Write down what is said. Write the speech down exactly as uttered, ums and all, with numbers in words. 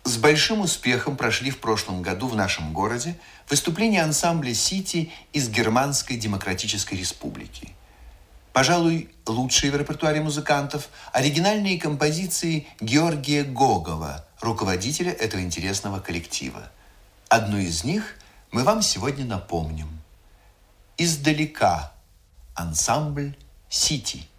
С большим успехом прошли в прошлом году в нашем городе выступления ансамбля «Сити» из Германской Демократической Республики. Пожалуй, лучшие в репертуаре музыкантов – оригинальные композиции Георгия Гогова, руководителя этого интересного коллектива. Одну из них мы вам сегодня напомним. Издалека ансамбль «Сити».